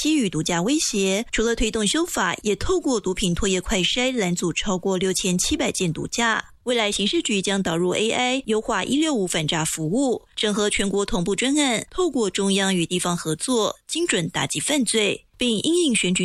欺与毒驾威胁，除了推动修法，也透过毒品唾液快筛拦阻超过6700件毒驾。未来刑事局将导入 AI 优化165反诈服务，整合全国同步专案，透过中央与地方合作，精准打击犯罪，并因应选举